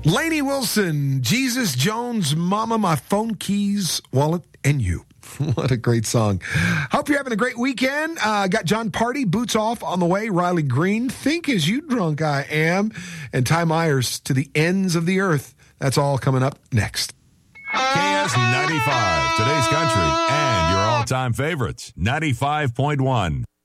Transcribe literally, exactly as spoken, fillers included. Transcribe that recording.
Lainey Wilson, Jesus Jones, Mama, My Phone, Keys, Wallet, and You. What a great song. Hope you're having a great weekend. Uh, got John Party, Boots Off on the way. Riley Green, Think As You Drunk I Am. And Ty Myers, To the Ends of the Earth. That's all coming up next. K S ninety-five, today's country, and your all-time favorites, ninety-five point one.